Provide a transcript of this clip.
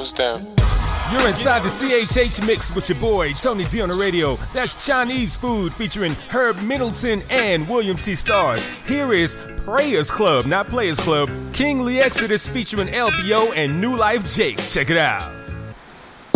What's down? You're inside the CHH mix with your boy, Tony D on the radio. That's Chinese food featuring Herb Middleton and William T. Stars. Here is Prayers Club, not Players Club. King Lee Exodus featuring LBO and New Life Jake. Check it out.